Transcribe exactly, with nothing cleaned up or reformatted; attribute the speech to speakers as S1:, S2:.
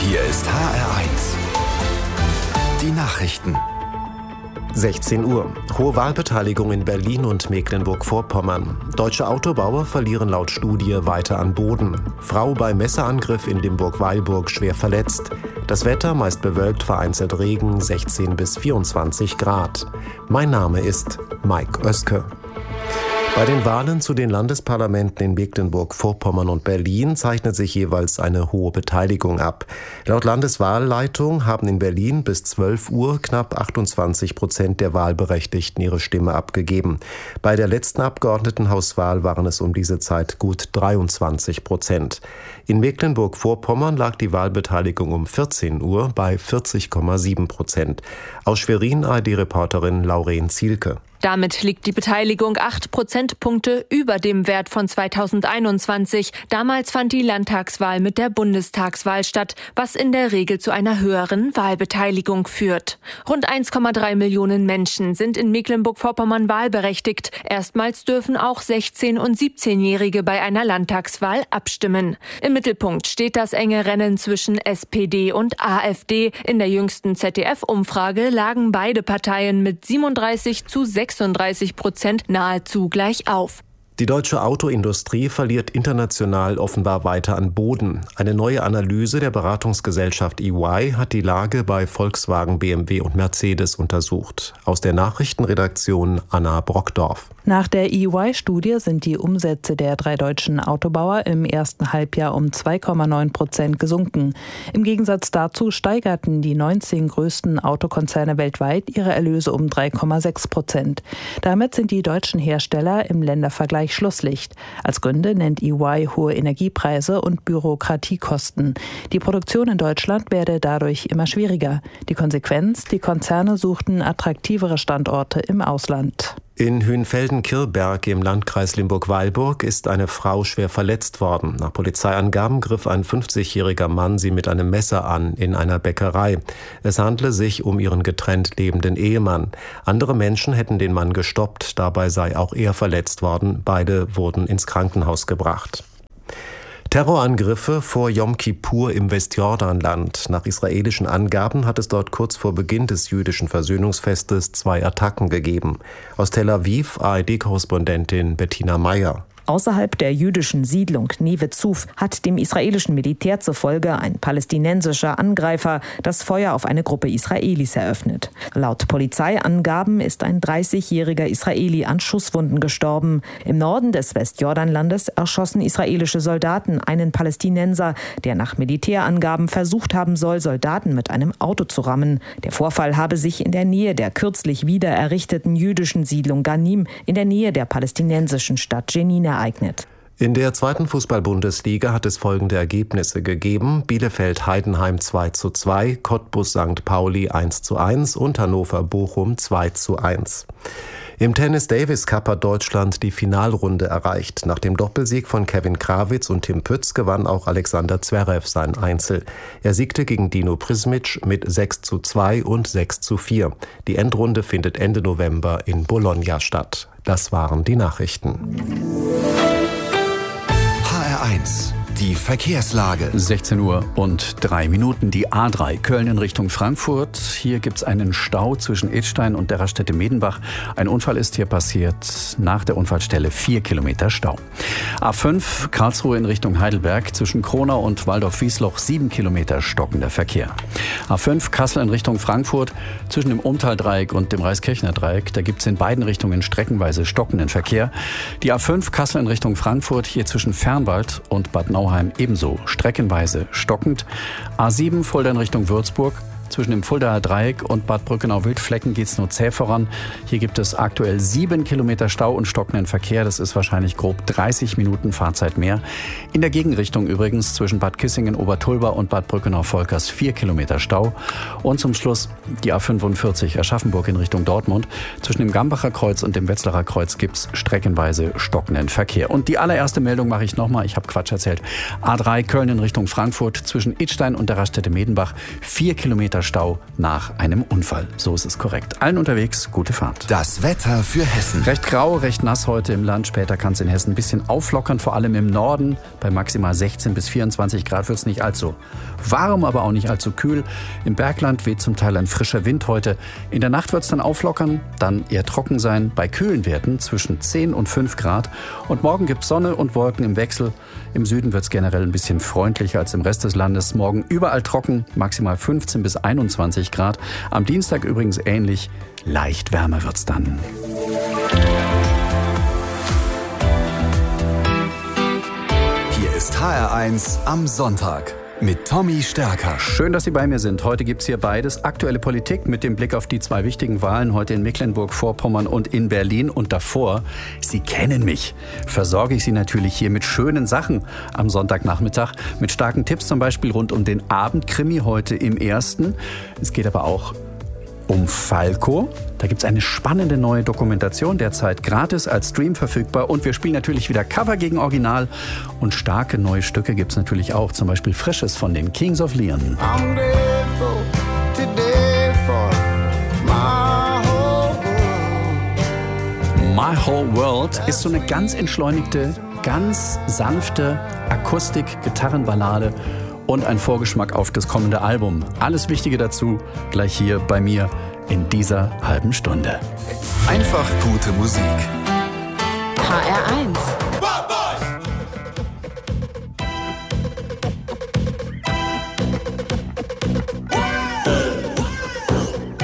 S1: Hier ist H R eins. Die Nachrichten.
S2: sechzehn Uhr. Hohe Wahlbeteiligung in Berlin und Mecklenburg-Vorpommern. Deutsche Autobauer verlieren laut Studie weiter an Boden. Frau bei Messerangriff in Limburg-Weilburg schwer verletzt. Das Wetter meist bewölkt, vereinzelt Regen, sechzehn bis vierundzwanzig Grad. Mein Name ist Mike Oeske. Bei den Wahlen zu den Landesparlamenten in Mecklenburg-Vorpommern und Berlin zeichnet sich jeweils eine hohe Beteiligung ab. Laut Landeswahlleitung haben in Berlin bis zwölf Uhr knapp achtundzwanzig Prozent der Wahlberechtigten ihre Stimme abgegeben. Bei der letzten Abgeordnetenhauswahl waren es um diese Zeit gut dreiundzwanzig Prozent. In Mecklenburg-Vorpommern lag die Wahlbeteiligung um vierzehn Uhr bei vierzig Komma sieben Prozent. Aus Schwerin A R D-Reporterin Lauren Zielke.
S3: Damit liegt die Beteiligung acht Prozentpunkte über dem Wert von zweitausendeinundzwanzig. Damals fand die Landtagswahl mit der Bundestagswahl statt, was in der Regel zu einer höheren Wahlbeteiligung führt. Rund eins Komma drei Millionen Menschen sind in Mecklenburg-Vorpommern wahlberechtigt. Erstmals dürfen auch sechzehn- und siebzehnjährige bei einer Landtagswahl abstimmen. Im Mittelpunkt steht das enge Rennen zwischen S P D und A f D. In der jüngsten Z D F-Umfrage lagen beide Parteien mit siebenunddreißig zu sechsunddreißig Prozent nahezu gleich auf.
S2: Die deutsche Autoindustrie verliert international offenbar weiter an Boden. Eine neue Analyse der Beratungsgesellschaft E Y hat die Lage bei Volkswagen, B M W und Mercedes untersucht. Aus der Nachrichtenredaktion Anna Brockdorf.
S4: Nach der E Y-Studie sind die Umsätze der drei deutschen Autobauer im ersten Halbjahr um zwei Komma neun Prozent gesunken. Im Gegensatz dazu steigerten die neunzehn größten Autokonzerne weltweit ihre Erlöse um drei Komma sechs Prozent. Damit sind die deutschen Hersteller im Ländervergleich Schlusslicht. Als Gründe nennt E Y hohe Energiepreise und Bürokratiekosten. Die Produktion in Deutschland werde dadurch immer schwieriger. Die Konsequenz: Die Konzerne suchten attraktivere Standorte im Ausland.
S2: In Hünfelden-Kirberg im Landkreis Limburg-Weilburg ist eine Frau schwer verletzt worden. Nach Polizeiangaben griff ein fünfzigjähriger Mann sie mit einem Messer an in einer Bäckerei. Es handle sich um ihren getrennt lebenden Ehemann. Andere Menschen hätten den Mann gestoppt, dabei sei auch er verletzt worden. Beide wurden ins Krankenhaus gebracht. Terrorangriffe vor Jom Kippur im Westjordanland. Nach israelischen Angaben hat es dort kurz vor Beginn des jüdischen Versöhnungsfestes zwei Attacken gegeben. Aus Tel Aviv A R D-Korrespondentin Bettina Meyer.
S5: Außerhalb der jüdischen Siedlung Neve Zuf hat dem israelischen Militär zufolge ein palästinensischer Angreifer das Feuer auf eine Gruppe Israelis eröffnet. Laut Polizeiangaben ist ein dreißigjähriger Israeli an Schusswunden gestorben. Im Norden des Westjordanlandes erschossen israelische Soldaten einen Palästinenser, der nach Militärangaben versucht haben soll, Soldaten mit einem Auto zu rammen. Der Vorfall habe sich in der Nähe der kürzlich wieder errichteten jüdischen Siedlung Ghanim in der Nähe der palästinensischen Stadt Jenin ereignet.
S2: In der zweiten Fußball-Bundesliga hat es folgende Ergebnisse gegeben: Bielefeld-Heidenheim zwei zu zwei, Cottbus-Sankt Pauli eins zu eins und Hannover-Bochum zwei zu eins. Im Tennis Davis Cup hat Deutschland die Finalrunde erreicht. Nach dem Doppelsieg von Kevin Krawitz und Tim Pütz gewann auch Alexander Zverev sein Einzel. Er siegte gegen Dino Prismic mit sechs zu zwei und sechs zu vier. Die Endrunde findet Ende November in Bologna statt. Das waren die Nachrichten.
S1: H R eins. Die Verkehrslage.
S6: sechzehn Uhr und drei Minuten. Die A drei Köln in Richtung Frankfurt. Hier gibt es einen Stau zwischen Idstein und der Raststätte Medenbach. Ein Unfall ist hier passiert. Nach der Unfallstelle vier Kilometer Stau. A fünf Karlsruhe in Richtung Heidelberg. Zwischen Kronau und Waldorf-Wiesloch sieben Kilometer stockender Verkehr. A fünf Kassel in Richtung Frankfurt. Zwischen dem Umtaldreieck und dem Reiskirchner Dreieck. Da gibt es in beiden Richtungen streckenweise stockenden Verkehr. Die A fünf Kassel in Richtung Frankfurt. Hier zwischen Fernwald und Bad Nauheim ebenso streckenweise stockend. A sieben Fulda in Richtung Würzburg. Zwischen dem Fuldaer Dreieck und Bad Brückenau-Wildflecken geht es nur zäh voran. Hier gibt es aktuell sieben Kilometer Stau und stockenden Verkehr. Das ist wahrscheinlich grob dreißig Minuten Fahrzeit mehr. In der Gegenrichtung übrigens zwischen Bad Kissingen, Obertulba und Bad Brückenau-Volkers vier Kilometer Stau. Und zum Schluss die A fünfundvierzig Aschaffenburg in Richtung Dortmund. Zwischen dem Gambacher Kreuz und dem Wetzlarer Kreuz gibt es streckenweise stockenden Verkehr. Und die allererste Meldung mache ich nochmal. Ich habe Quatsch erzählt. A drei Köln in Richtung Frankfurt. Zwischen Idstein und der Raststätte Medenbach vier Kilometer Kilometer Stau nach einem Unfall. So ist es korrekt. Allen unterwegs, gute Fahrt.
S1: Das Wetter für Hessen.
S6: Recht grau, recht nass heute im Land. Später kann es in Hessen ein bisschen auflockern, vor allem im Norden. Bei maximal sechzehn bis vierundzwanzig Grad wird es nicht allzu warm, aber auch nicht allzu kühl. Im Bergland weht zum Teil ein frischer Wind heute. In der Nacht wird es dann auflockern, dann eher trocken sein. Bei kühlen Werten zwischen zehn und fünf Grad. Und morgen gibt es Sonne und Wolken im Wechsel. Im Süden wird es generell ein bisschen freundlicher als im Rest des Landes. Morgen überall trocken, maximal fünfzehn bis einundzwanzig Grad. Am Dienstag übrigens ähnlich. Leicht wärmer wird's dann.
S1: Hier ist H R eins am Sonntag mit Tommy Stärker.
S6: Schön, dass Sie bei mir sind. Heute gibt's hier beides. Aktuelle Politik mit dem Blick auf die zwei wichtigen Wahlen heute in Mecklenburg-Vorpommern und in Berlin. Und davor, Sie kennen mich, versorge ich Sie natürlich hier mit schönen Sachen am Sonntagnachmittag. Mit starken Tipps zum Beispiel rund um den Abendkrimi heute im Ersten. Es geht aber auch um Falco. Da gibt es eine spannende neue Dokumentation, derzeit gratis als Stream verfügbar. Und wir spielen natürlich wieder Cover gegen Original. Und starke neue Stücke gibt es natürlich auch. Zum Beispiel Frisches von den Kings of Leon. My Whole World ist so eine ganz entschleunigte, ganz sanfte Akustik-Gitarrenballade. Und ein Vorgeschmack auf das kommende Album. Alles Wichtige dazu gleich hier bei mir in dieser halben Stunde.
S1: Einfach gute Musik.
S3: H R eins